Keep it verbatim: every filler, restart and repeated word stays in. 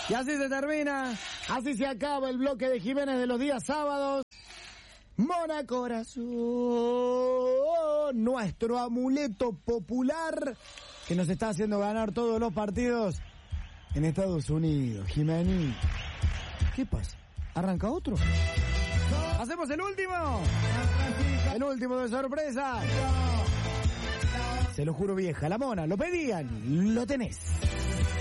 Y así se termina, así se acaba el bloque de Jiménez de los días sábados. Mona Corazón, nuestro amuleto popular que nos está haciendo ganar todos los partidos en Estados Unidos. Jiménez, ¿qué pasa? ¿Arranca otro? ¿Hacemos el último? El último de sorpresa. Se lo juro, vieja, la Mona, lo pedían, lo tenés.